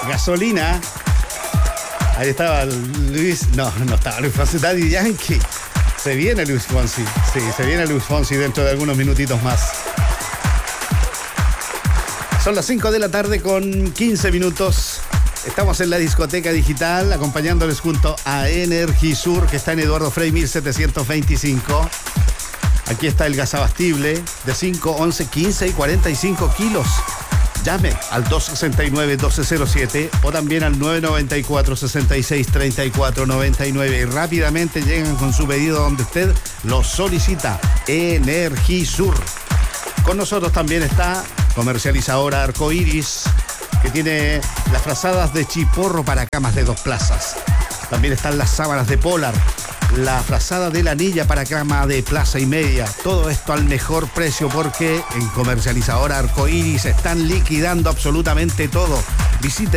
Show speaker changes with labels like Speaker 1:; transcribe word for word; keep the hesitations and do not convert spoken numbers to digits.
Speaker 1: gasolina. Ahí estaba Luis, no, no estaba Luis Fonsi, Daddy Yankee. Se viene Luis Fonsi, sí, se viene Luis Fonsi dentro de algunos minutitos más. Son las cinco de la tarde con quince minutos. Estamos en la discoteca digital acompañándoles junto a Energisur, que está en Eduardo Frei mil setecientos veinticinco. Aquí está el gas abastible de cinco, once, quince y cuarenta y cinco kilos. Llame al dos sesenta y nueve, doce cero siete o también al nueve noventa y cuatro, sesenta y seis, treinta y cuatro noventa y nueve y rápidamente llegan con su pedido donde usted lo solicita. Energisur. Con nosotros también está comercializadora Arcoiris, que tiene las frazadas de chiporro para camas de dos plazas. También están las sábanas de Polar, la frazada de la anilla para cama de plaza y media. Todo esto al mejor precio porque en comercializadora Arcoiris están liquidando absolutamente todo. Visite